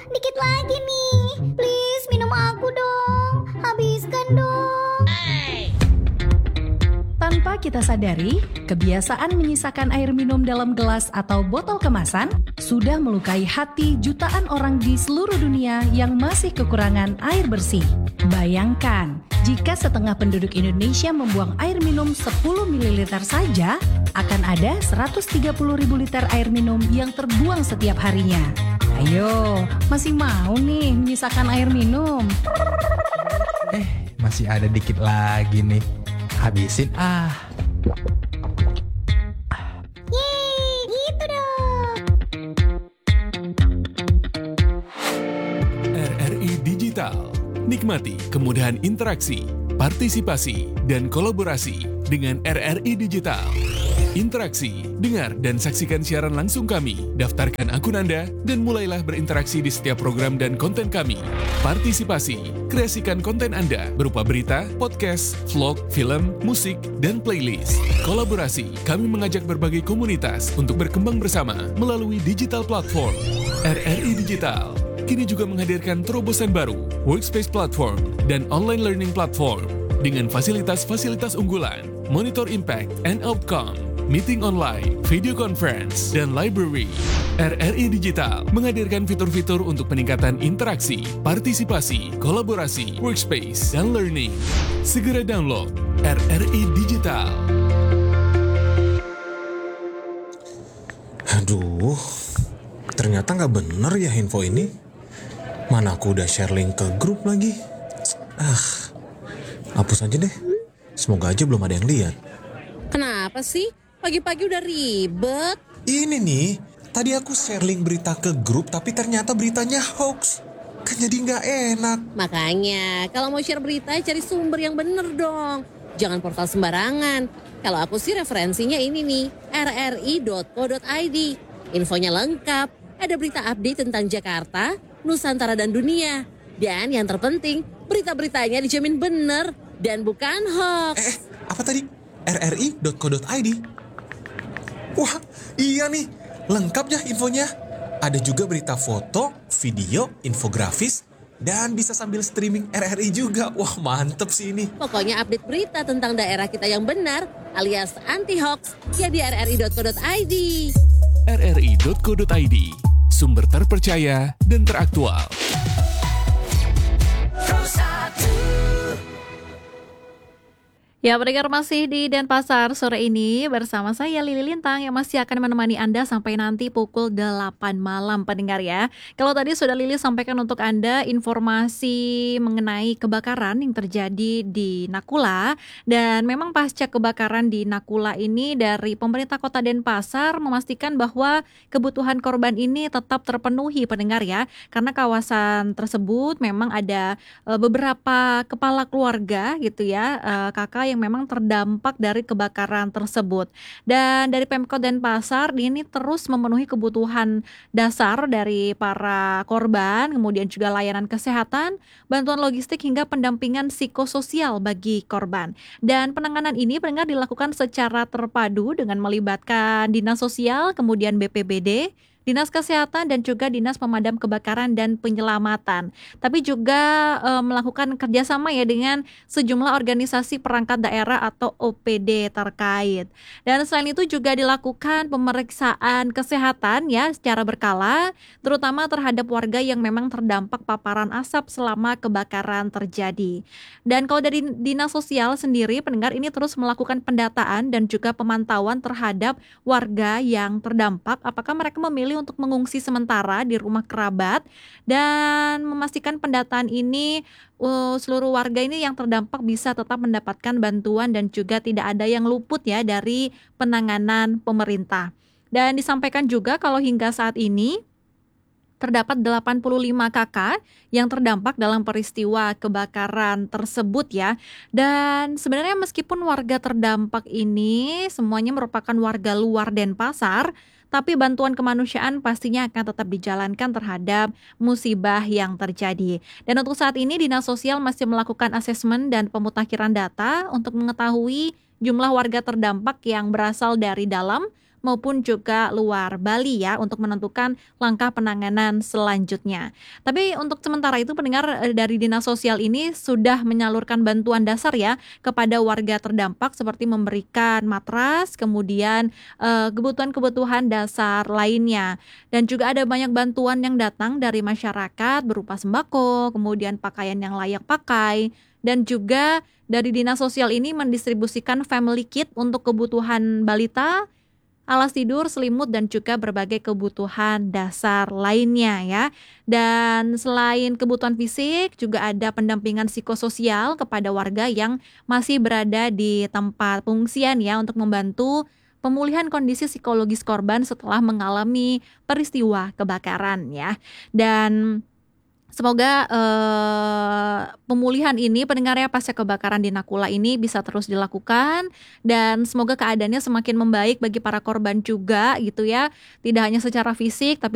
dikit lagi nih. Please, minum aku dong. Habiskan dong. Tanpa kita sadari, kebiasaan menyisakan air minum dalam gelas atau botol kemasan sudah melukai hati jutaan orang di seluruh dunia yang masih kekurangan air bersih. Bayangkan, jika setengah penduduk Indonesia membuang air minum 10 ml saja, akan ada 130.000 liter air minum yang terbuang setiap harinya. Ayo, masih mau nih menyisakan air minum? Masih ada dikit lagi nih. Habisin ah. Yeay, gitu dong. RRI Digital. Nikmati kemudahan interaksi, partisipasi, dan kolaborasi dengan RRI Digital. Interaksi, dengar dan saksikan siaran langsung kami, daftarkan akun Anda, dan mulailah berinteraksi di setiap program dan konten kami. Partisipasi, kreasikan konten Anda berupa berita, podcast, vlog, film, musik, dan playlist. Kolaborasi, kami mengajak berbagai komunitas untuk berkembang bersama melalui digital platform. RRI Digital kini juga menghadirkan terobosan baru, workspace platform, dan online learning platform dengan fasilitas-fasilitas unggulan, monitor impact and outcome, meeting online, video conference, dan library. RRI Digital menghadirkan fitur-fitur untuk peningkatan interaksi, partisipasi, kolaborasi, workspace, dan learning. Segera download RRI Digital. Aduh, ternyata nggak bener ya info ini. Mana aku udah share link ke grup lagi. Hapus aja deh. Semoga aja belum ada yang lihat. Kenapa sih? Pagi-pagi udah ribet. Ini nih, tadi aku share link berita ke grup tapi ternyata beritanya hoax. Kan jadi nggak enak. Makanya, kalau mau share berita cari sumber yang bener dong. Jangan portal sembarangan. Kalau aku sih referensinya ini nih, rri.co.id. Infonya lengkap, ada berita update tentang Jakarta, Nusantara dan dunia. Dan yang terpenting, berita-beritanya dijamin bener dan bukan hoax. Apa tadi? rri.co.id? Wah, iya nih, lengkap ya infonya. Ada juga berita foto, video, infografis, dan bisa sambil streaming RRI juga. Wah, mantep sih ini. Pokoknya update berita tentang daerah kita yang benar alias anti-hoax ya di rri.co.id. rri.co.id, sumber terpercaya dan teraktual. Ya, pendengar masih di Denpasar sore ini bersama saya Lili Lintang yang masih akan menemani Anda sampai nanti pukul 8 malam pendengar ya. Kalau tadi sudah Lili sampaikan untuk Anda informasi mengenai kebakaran yang terjadi di Nakula, dan memang pasca kebakaran di Nakula ini dari pemerintah Kota Denpasar memastikan bahwa kebutuhan korban ini tetap terpenuhi pendengar ya. Karena kawasan tersebut memang ada beberapa kepala keluarga gitu ya, kakak yang memang terdampak dari kebakaran tersebut. Dan dari Pemkot Denpasar ini terus memenuhi kebutuhan dasar dari para korban, kemudian juga layanan kesehatan, bantuan logistik hingga pendampingan psikososial bagi korban. Dan penanganan ini pendengar dilakukan secara terpadu dengan melibatkan Dinas Sosial, kemudian BPBD, Dinas Kesehatan dan juga Dinas Pemadam Kebakaran dan Penyelamatan. Tapi juga melakukan kerjasama ya dengan sejumlah organisasi perangkat daerah atau OPD terkait. Dan selain itu juga dilakukan pemeriksaan kesehatan ya secara berkala, terutama terhadap warga yang memang terdampak paparan asap selama kebakaran terjadi. Dan kalau dari Dinas Sosial sendiri, pendengar ini terus melakukan pendataan dan juga pemantauan terhadap warga yang terdampak, apakah mereka memilih untuk mengungsi sementara di rumah kerabat, dan memastikan pendataan ini seluruh warga ini yang terdampak bisa tetap mendapatkan bantuan dan juga tidak ada yang luput ya dari penanganan pemerintah. Dan disampaikan juga kalau hingga saat ini terdapat 85 kakak yang terdampak dalam peristiwa kebakaran tersebut ya. Dan sebenarnya meskipun warga terdampak ini semuanya merupakan warga luar Denpasar, tapi bantuan kemanusiaan pastinya akan tetap dijalankan terhadap musibah yang terjadi. Dan untuk saat ini Dinas Sosial masih melakukan asesmen dan pemutakhiran data untuk mengetahui jumlah warga terdampak yang berasal dari dalam maupun juga luar Bali ya untuk menentukan langkah penanganan selanjutnya. Tapi untuk sementara itu pendengar, dari Dinas Sosial ini sudah menyalurkan bantuan dasar ya kepada warga terdampak seperti memberikan matras, kemudian kebutuhan-kebutuhan dasar lainnya. Dan juga ada banyak bantuan yang datang dari masyarakat berupa sembako, kemudian pakaian yang layak pakai, dan juga dari Dinas Sosial ini mendistribusikan family kit untuk kebutuhan balita, alas tidur, selimut, dan juga berbagai kebutuhan dasar lainnya ya. Dan selain kebutuhan fisik, juga ada pendampingan psikososial kepada warga yang masih berada di tempat pengungsian ya, untuk membantu pemulihan kondisi psikologis korban setelah mengalami peristiwa kebakaran ya. Dan semoga pemulihan ini pendengarnya pasca kebakaran di Nakula ini bisa terus dilakukan, dan semoga keadaannya semakin membaik bagi para korban juga gitu ya. Tidak hanya secara fisik tapi